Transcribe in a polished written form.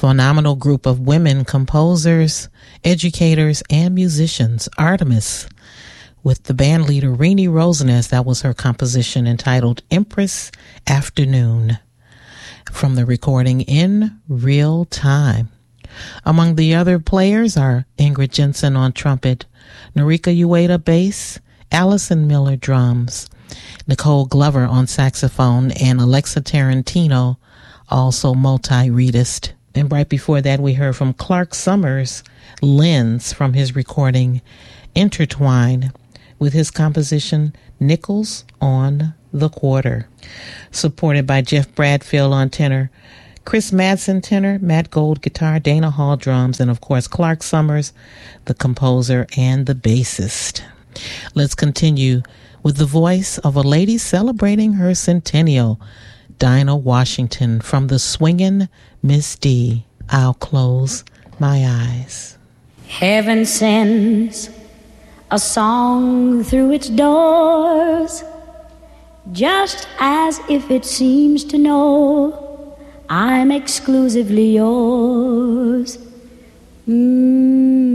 phenomenal group of women composers, educators, and musicians, Artemis, with the band leader Renee Roseness. That was her composition entitled Empress Afternoon, from the recording In Real Time. Among the other players are Ingrid Jensen on trumpet, Norika Ueda bass, Allison Miller drums, Nicole Glover on saxophone, and Alexa Tarantino, also multi-reedist. And right before that, we heard from Clark Summers, Lens, from his recording Intertwine, with his composition Nickels on the Quarter, supported by Jeff Bradfield on tenor, Chris Madsen tenor, Matt Gold guitar, Dana Hall drums, and of course Clark Summers, the composer and the bassist. Let's continue with the voice of a lady celebrating her centennial, Dinah Washington, from the Swingin' Miss D. I'll close my eyes. Heaven sends a song through its doors, just as if it seems to know I'm exclusively yours.